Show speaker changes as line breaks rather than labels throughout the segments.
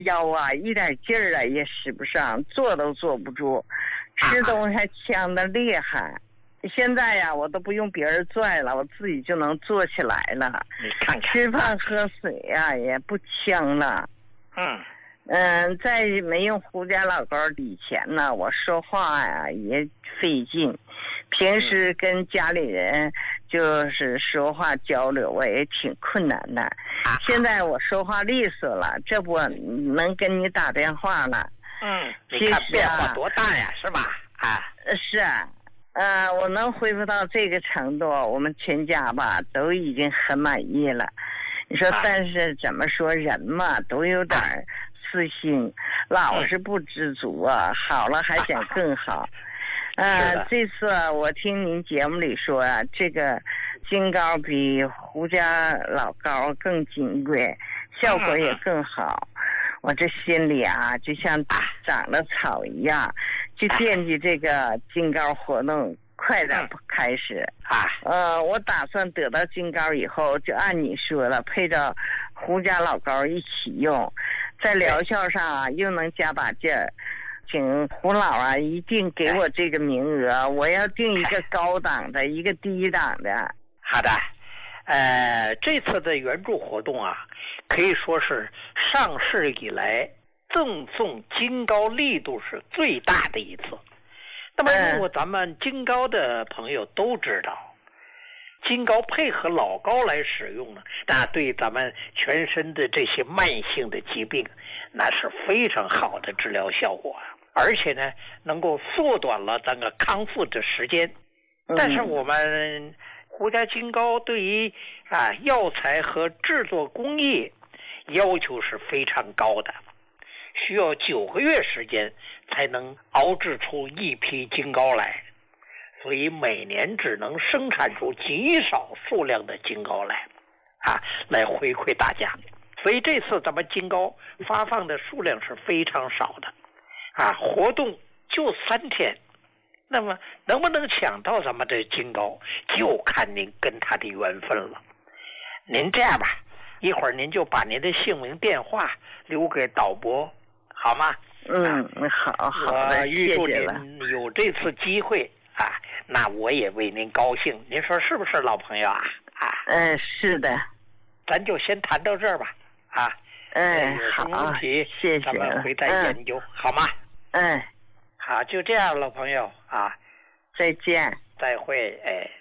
腰啊一点劲儿啊也使不上，坐都坐不住，吃东西还呛得厉害。现在呀，我都不用别人拽了，我自己就能坐起来了。
你看看，
吃饭喝水呀也不呛了。在没用胡家老高以前呢，我说话呀也费劲，平时跟家里人就是说话交流我也挺困难的。现在我说话利索了，这不能跟你打电话了。
你看变化多大呀，是吧？
是啊，我能恢复到这个程度，我们全家吧都已经很满意了。你说，但是怎么说，人嘛都有点私心，老是不知足啊，好了还想更好。这次我听您节目里说啊，这个金糕比胡家老高更金贵，效果也更好。我这心里啊，就像长了草一样，就惦记这个金糕活动快点开始。我打算得到金糕以后，就按你说了，配着胡家老高一起用，在疗效上啊又能加把劲儿。请胡老啊，一定给我这个名额，我要定一个高档的，一个低档的。
好的，这次的援助活动啊，可以说是上市以来赠送金糕力度是最大的一次。那么如果咱们金糕的朋友都知道，金糕配合老高来使用呢，那对咱们全身的这些慢性的疾病，那是非常好的治疗效果，而且呢，能够缩短了咱们康复的时间。但是我们胡家金糕对于药材和制作工艺要求是非常高的，需要9个月时间才能熬制出一批金糕来，所以每年只能生产出极少数量的金糕来回馈大家。所以这次咱们金糕发放的数量是非常少的活动就3天，那么能不能抢到咱们这金糕，就看您跟他的缘分了。您这样吧，一会儿您就把您的姓名电话留给导播，好吗？
好的，
我预祝
谢谢了。
您有这次机会那我也为您高兴。您说是不是，老朋友啊？
是的。
咱就先谈到这儿吧。
好，谢谢。
咱们回再研究，好吗？好，就这样，老朋友
再见，
再会。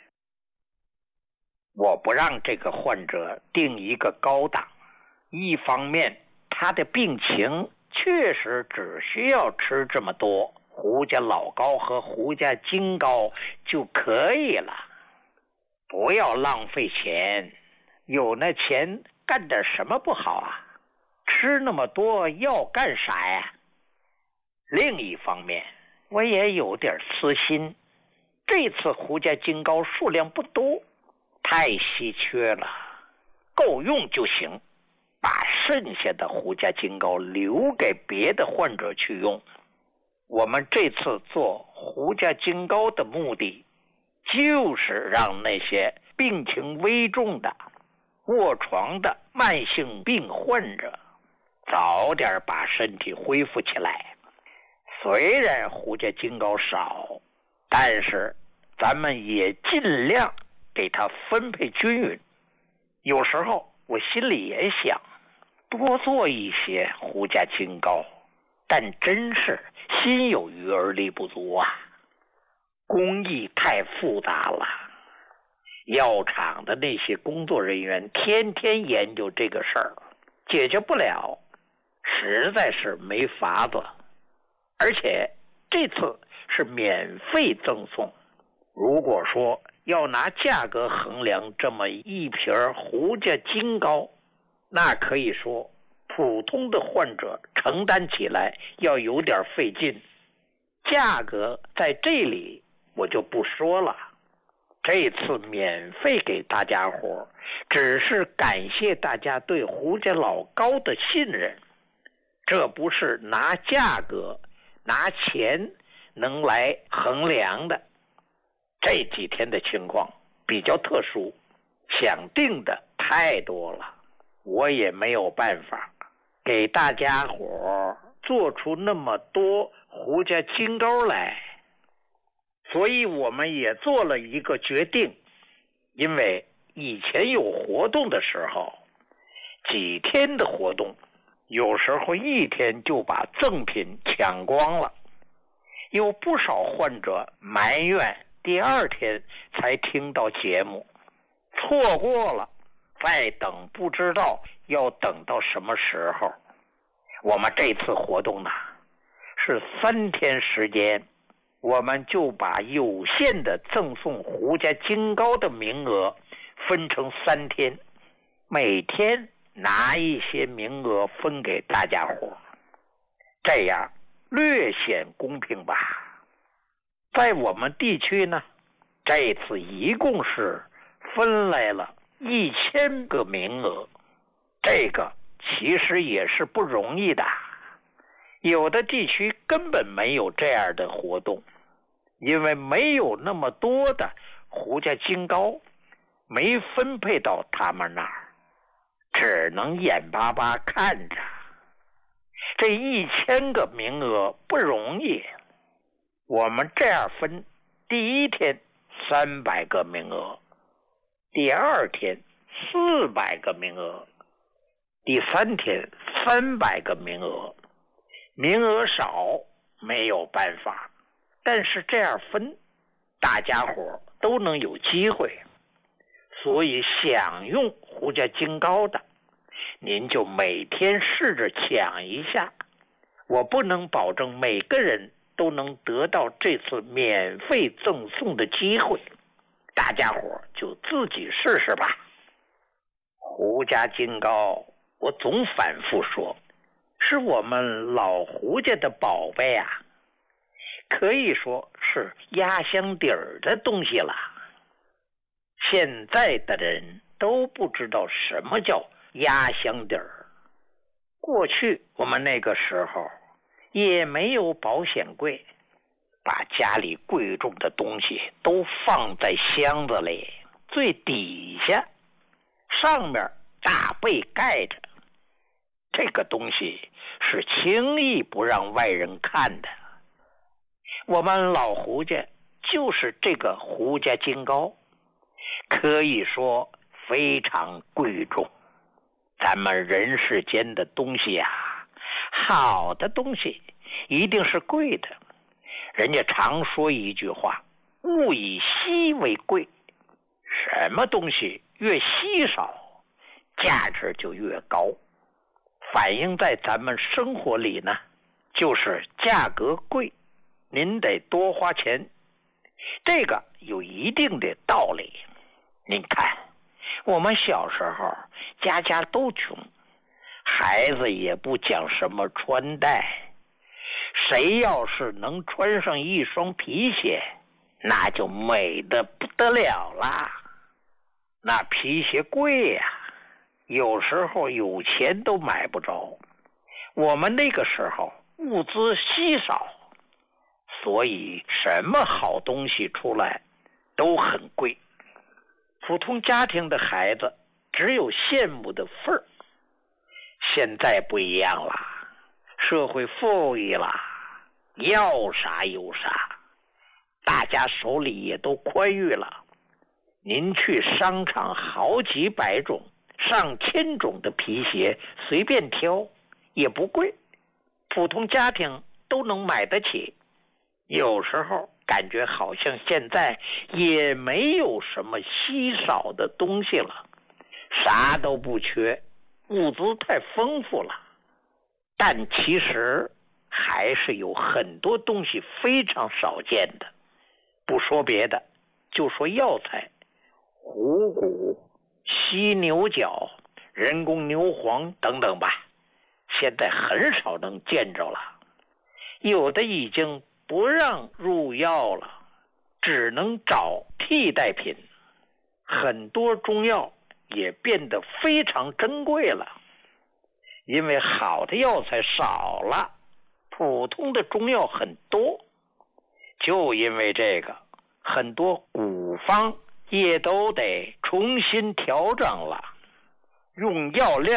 我不让这个患者定一个高档，一方面他的病情确实只需要吃这么多胡家老高和胡家金糕就可以了，不要浪费钱，有那钱干点什么不好啊？吃那么多要干啥呀？另一方面，我也有点私心，这次胡家金糕数量不多，太稀缺了，够用就行，把剩下的胡家金糕留给别的患者去用。我们这次做胡家金糕的目的，就是让那些病情危重的、卧床的慢性病患者早点把身体恢复起来。虽然胡家金糕少，但是咱们也尽量给它分配均匀。有时候我心里也想多做一些胡家金糕，但真是心有余而力不足啊，工艺太复杂了，药厂的那些工作人员天天研究这个事儿，解决不了，实在是没法子。而且这次是免费赠送，如果说要拿价格衡量这么一瓶胡家金糕，那可以说普通的患者承担起来要有点费劲，价格在这里我就不说了。这次免费给大家伙，只是感谢大家对胡家老高的信任，这不是拿价格拿钱能来衡量的。这几天的情况比较特殊，想定的太多了，我也没有办法给大家伙做出那么多胡家金糕来。所以我们也做了一个决定，因为以前有活动的时候，几天的活动，有时候一天就把赠品抢光了，有不少患者埋怨第二天才听到节目，错过了再等不知道要等到什么时候。我们这次活动呢是3天时间，我们就把有限的赠送胡家金糕的名额分成3天，每天拿一些名额分给大家伙，这样略显公平吧。在我们地区呢，这次一共是分来了1000个名额，这个其实也是不容易的。有的地区根本没有这样的活动，因为没有那么多的胡家金糕，没分配到他们那儿，只能眼巴巴看着。这1000个名额不容易，我们这样分：第一天300个名额，第二天400个名额，第3天300个名额。名额少没有办法，但是这样分，大家伙都能有机会。所以想用胡家金糕的，您就每天试着抢一下。我不能保证每个人都能得到这次免费赠送的机会，大家伙就自己试试吧。胡家金糕，我总反复说，是我们老胡家的宝贝啊，可以说是压箱底儿的东西了。现在的人都不知道什么叫压箱底儿。过去我们那个时候也没有保险柜，把家里贵重的东西都放在箱子里最底下，上面大被盖着。这个东西是轻易不让外人看的。我们老胡家就是这个胡家金糕，可以说非常贵重。咱们人世间的东西啊，好的东西一定是贵的。人家常说一句话，物以稀为贵，什么东西越稀少，价值就越高。反映在咱们生活里呢，就是价格贵，您得多花钱，这个有一定的道理。您看，我们小时候家家都穷，孩子也不讲什么穿戴，谁要是能穿上一双皮鞋，那就美得不得了啦。那皮鞋贵呀，有时候有钱都买不着。我们那个时候物资稀少，所以什么好东西出来都很贵。普通家庭的孩子只有羡慕的份儿。现在不一样了，社会富裕了，要啥有啥，大家手里也都宽裕了。您去商场好几百种上千种的皮鞋随便挑，也不贵，普通家庭都能买得起。有时候感觉好像现在也没有什么稀少的东西了，啥都不缺，物资太丰富了。但其实还是有很多东西非常少见的。不说别的，就说药材，虎骨、犀牛角、人工牛黄等等吧，现在很少能见着了。有的已经不让入药了，只能找替代品。很多中药也变得非常珍贵了，因为好的药材少了，普通的中药很多。就因为这个，很多古方也都得重新调整了，用药量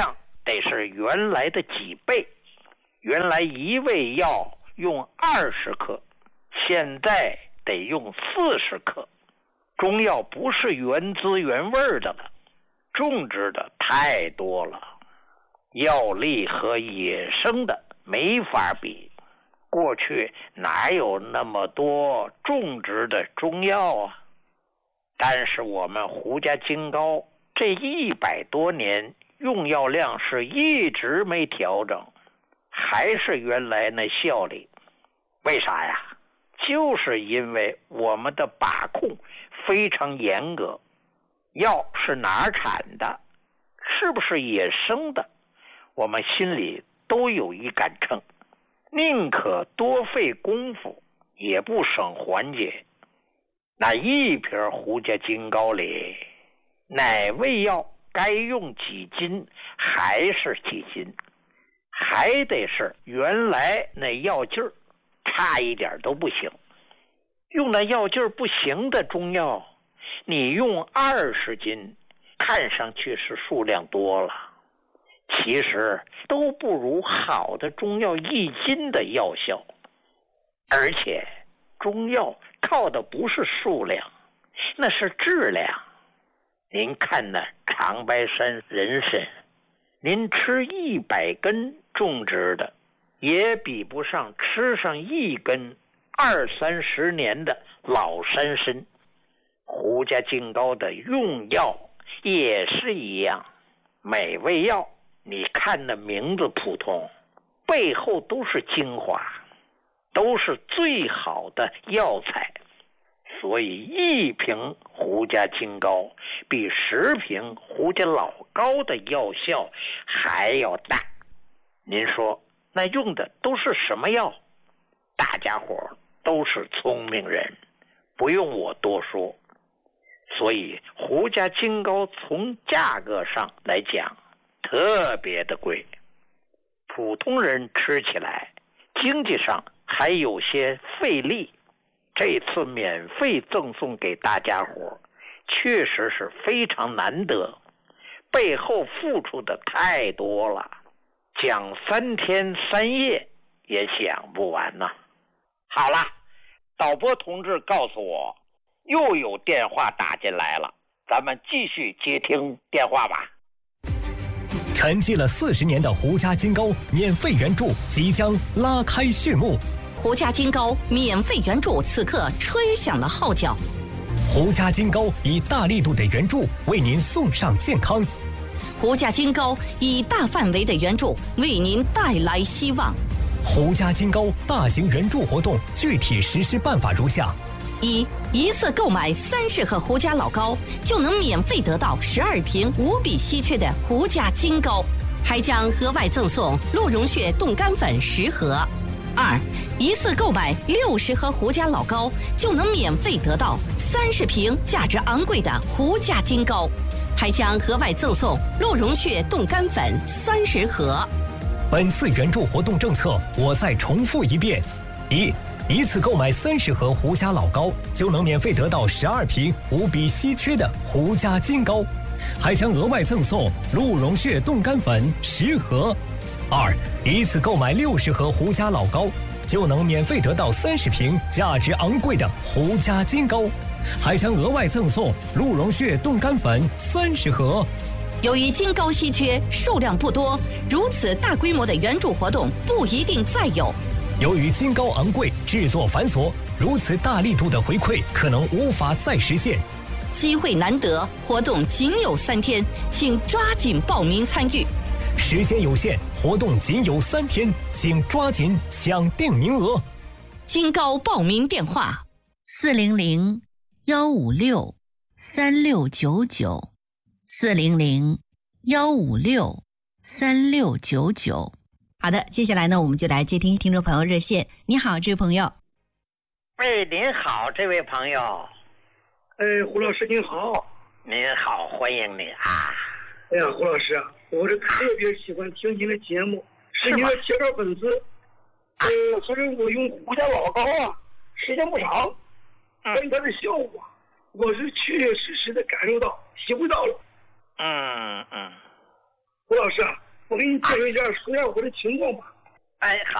得是原来的几倍。原来一味药用20克，现在得用40克。中药不是原汁原味的了，种植的太多了，药力和野生的没法比。过去哪有那么多种植的中药啊？但是我们胡家金膏这100多年用药量是一直没调整，还是原来那效力。为啥呀？就是因为我们的把控非常严格，药是哪儿产的，是不是野生的，我们心里都有一杆秤，宁可多费功夫也不省环节。那一瓶胡家金膏里，哪味药该用几斤还是几斤，还得是原来那药劲儿，差一点都不行。用那药劲儿不行的中药，你用20斤，看上去是数量多了，其实都不如好的中药1斤的药效。而且中药靠的不是数量，那是质量。您看那长白山人参，您吃100根种植的，也比不上吃上1根20-30年的老山参。胡家金膏的用药也是一样，每味药你看那名字普通，背后都是精华，都是最好的药材。所以1瓶胡家金膏比10瓶胡家老膏的药效还要大。您说那用的都是什么药？大家伙都是聪明人，不用我多说。所以胡家金膏从价格上来讲特别的贵，普通人吃起来经济上还有些费力。这次免费赠送给大家伙，确实是非常难得，背后付出的太多了，讲3天3夜也讲不完呐。好了，导播同志告诉我又有电话打进来了，咱们继续接听电话吧。
沉寂了40年的胡家金膏免费援助即将拉开序幕。
胡家金膏免费援助此刻吹响了号角。
胡家金膏以大力度的援助为您送上健康。
胡家金膏以大范围的援助为您带来希望。
胡家金膏大型援助活动具体实施办法如下：
一次购买30盒胡家老膏，就能免费得到12瓶无比稀缺的胡家金膏，还将额外赠送鹿茸血冻干粉10盒。一次购买60盒胡家老膏，就能免费得到30瓶价值昂贵的胡家金膏，还将额外赠送鹿茸血冻干粉30盒。
本次援助活动政策我再重复一遍：一次购买30盒胡家老膏，就能免费得到12瓶无比稀缺的胡家金膏，还将额外赠送鹿茸血冻干粉10盒。一次购买60盒胡家老膏，就能免费得到30瓶价值昂贵的胡家金膏，还将额外赠送鹿茸血冻干粉30盒。
由于金膏稀缺，数量不多，如此大规模的援助活动不一定再有。
由于金膏昂贵，制作繁琐，如此大力度的回馈可能无法再实现。
机会难得，活动仅有3天，请抓紧报名参与。
时间有限，活动仅有3天，请抓紧抢订名额。
金膏报名电话
：400-156-3699，400-156-3699。好的，接下来呢，我们就来接听听众朋友热线。你好，这位朋友。
喂，您好，这位朋友。
胡老师您好。
您好，欢迎你啊。
哎呀，胡老师啊，我是特别喜欢听您的节目，是您的介绍粉丝。可是我用胡家老膏啊，时间不长，但是它的效果，我是确确实实的感受到、体会到了。
嗯。
胡老师啊， 我给你介绍一下，说一下我的情况吧。
哎，好。